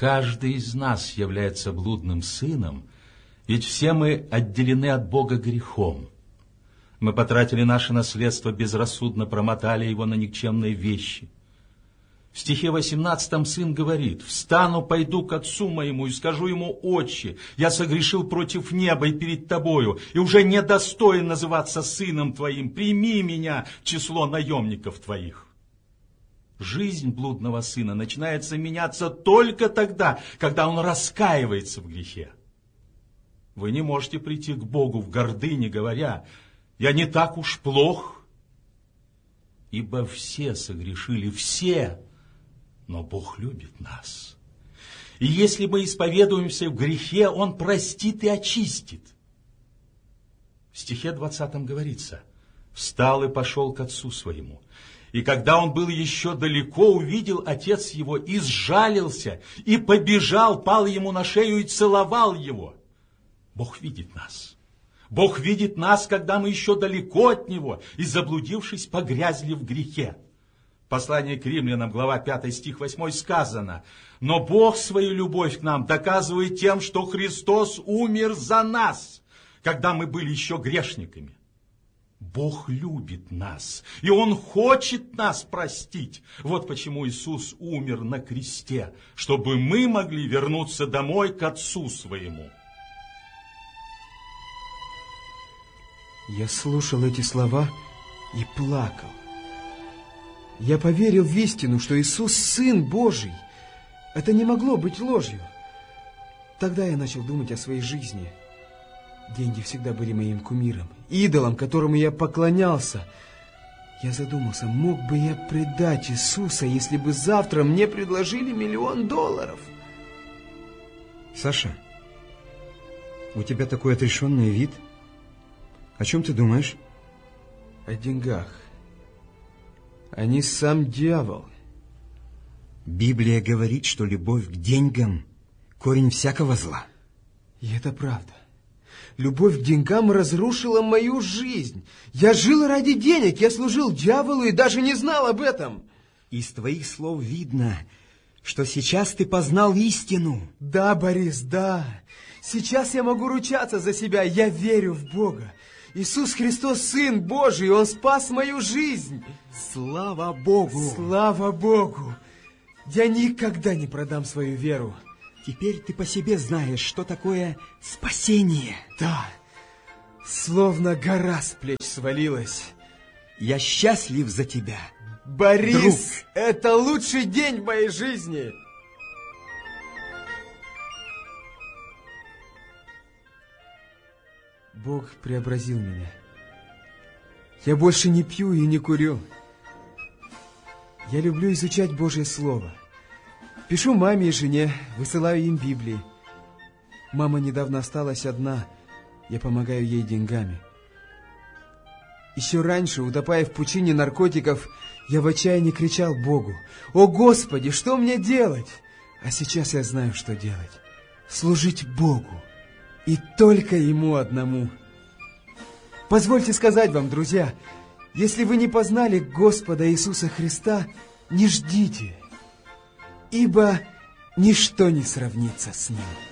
Каждый из нас является блудным сыном, ведь все мы отделены от Бога грехом. Мы потратили наше наследство безрассудно, промотали его на никчемные вещи. В стихе 18 сын говорит: «Встану, пойду к отцу моему и скажу ему: Отче, я согрешил против неба и перед тобою, и уже недостоин называться сыном твоим. Прими меня в число наемников твоих». Жизнь блудного сына начинается меняться только тогда, когда он раскаивается в грехе. Вы не можете прийти к Богу в гордыне, говоря: «Я не так уж плох». Ибо все согрешили, все, но Бог любит нас. И если мы исповедуемся в грехе, Он простит и очистит. В стихе 20 говорится: «Встал и пошел к отцу своему. И когда он был еще далеко, увидел отец его и сжалился, и побежал, пал ему на шею и целовал его». Бог видит нас. Бог видит нас, когда мы еще далеко от Него и, заблудившись, погрязли в грехе. Послание к Римлянам, глава 5, стих 8 сказано: «Но Бог свою любовь к нам доказывает тем, что Христос умер за нас, когда мы были еще грешниками». Бог любит нас, и Он хочет нас простить. Вот почему Иисус умер на кресте, чтобы мы могли вернуться домой к Отцу своему. Я слушал эти слова и плакал. Я поверил в истину, что Иисус Сын Божий. Это не могло быть ложью. Тогда я начал думать о своей жизни. Деньги всегда были моим кумиром, идолом, которому я поклонялся. Я задумался, мог бы я предать Иисуса, если бы завтра мне предложили $1 миллион? Саша, у тебя такой отрешенный вид. О чем ты думаешь? О деньгах. Они сам дьявол. Библия говорит, что любовь к деньгам – корень всякого зла. И это правда. Любовь к деньгам разрушила мою жизнь. Я жил ради денег, я служил дьяволу и даже не знал об этом. Из твоих слов видно, что сейчас ты познал истину. Да, Борис, да. Сейчас я могу ручаться за себя. Я верю в Бога. Иисус Христос, Сын Божий, Он спас мою жизнь. Слава Богу! Слава Богу! Я никогда не продам свою веру. Теперь ты по себе знаешь, что такое спасение. Да, словно гора с плеч свалилась. Я счастлив за тебя, Борис, друг. Это лучший день в моей жизни. Бог преобразил меня. Я больше не пью и не курю. Я люблю изучать Божье Слово. Пишу маме и жене, высылаю им Библии. Мама недавно осталась одна. Я помогаю ей деньгами. Еще раньше, утопая в пучине наркотиков, я в отчаянии кричал Богу: «О, Господи, что мне делать?» А сейчас я знаю, что делать. Служить Богу. И только Ему одному. Позвольте сказать вам, друзья, если вы не познали Господа Иисуса Христа, не ждите, ибо ничто не сравнится с Ним.